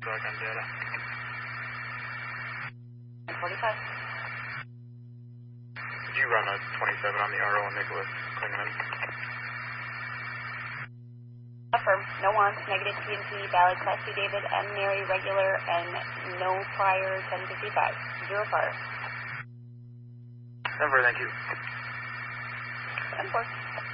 Back on data. 45. Did you run a 27 on the RO and Nicholas Klingman? Affirm. No wants. Negative TNT. Valid Class C David. M. Mary regular and no prior 1055. Zero fire. 10-4, thank you. 10-4.